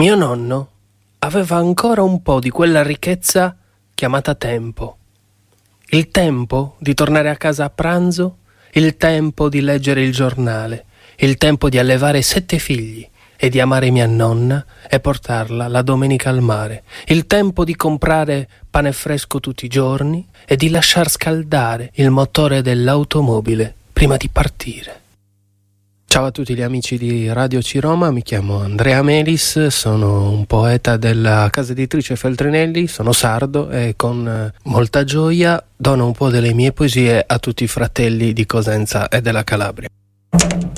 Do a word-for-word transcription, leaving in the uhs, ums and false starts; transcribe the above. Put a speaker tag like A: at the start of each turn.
A: Mio nonno aveva ancora un po' di quella ricchezza chiamata tempo. Il tempo di tornare a casa a pranzo, il tempo di leggere il giornale, il tempo di allevare sette figli e di amare mia nonna e portarla la domenica al mare, il tempo di comprare pane fresco tutti i giorni e di lasciar scaldare il motore dell'automobile prima di partire. Ciao a tutti gli amici di Radio Ciroma, mi chiamo Andrea Melis, sono un poeta della casa editrice Feltrinelli, sono sardo e con molta gioia dono un po' delle mie poesie a tutti i fratelli di Cosenza e della Calabria.